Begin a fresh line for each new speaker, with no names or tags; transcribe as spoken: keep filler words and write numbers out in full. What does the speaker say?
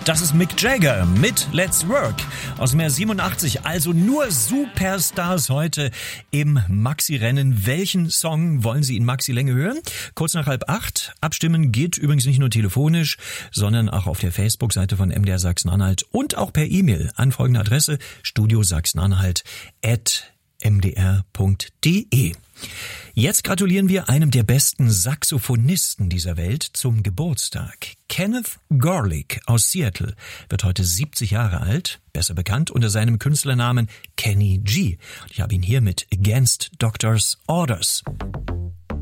Das ist Mick Jagger mit Let's Work aus dem Jahr siebenundachtzig. Also nur Superstars heute im Maxi-Rennen. Welchen Song wollen Sie in Maxi-Länge hören? Kurz nach halb acht. Abstimmen geht übrigens nicht nur telefonisch, sondern auch auf der Facebook-Seite von M D R Sachsen-Anhalt und auch per E-Mail an folgende Adresse: studio sachsen-anhalt at m d r punkt d e. Jetzt gratulieren wir einem der besten Saxophonisten dieser Welt zum Geburtstag. Kenneth Gorlick aus Seattle wird heute siebzig Jahre alt, besser bekannt unter seinem Künstlernamen Kenny G. Ich habe ihn hier mit Against Doctor's Orders.